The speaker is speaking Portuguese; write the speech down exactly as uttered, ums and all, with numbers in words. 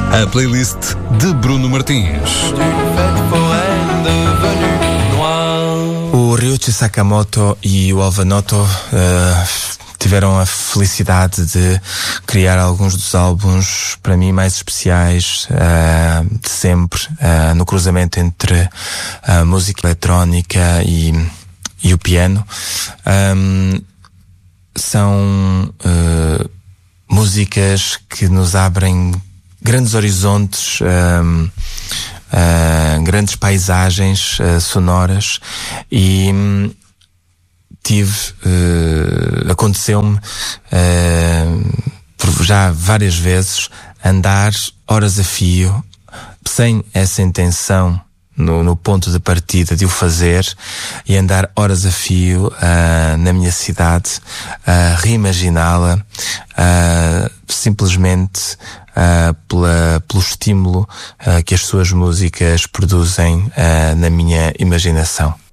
A playlist de Bruno Martins. O Ryuichi Sakamoto e o Alva Noto uh, tiveram a felicidade de criar alguns dos álbuns, para mim, mais especiais uh, de sempre, uh, no cruzamento entre a música eletrónica e, e o piano. Um, são uh, músicas que nos abrem grandes horizontes, um, uh, grandes paisagens uh, sonoras, e um, tive, uh, aconteceu-me uh, já várias vezes andar horas a fio, sem essa intenção no, no ponto de partida de o fazer, e andar horas a fio uh, na minha cidade, a uh, reimaginá-la, uh, simplesmente uh, pela, pelo estímulo uh, que as suas músicas produzem uh, na minha imaginação.